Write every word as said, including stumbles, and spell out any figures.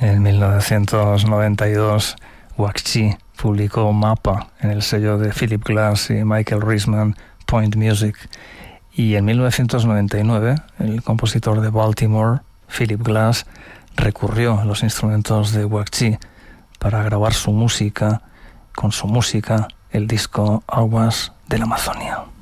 En mil novecientos noventa y dos, Guaqchi publicó Mapa en el sello de Philip Glass y Michael Riesman, Point Music. Y en mil novecientos noventa y nueve, el compositor de Baltimore, Philip Glass, recurrió a los instrumentos de Guaqchi para grabar su música, con su música, el disco Aguas de la Amazonia.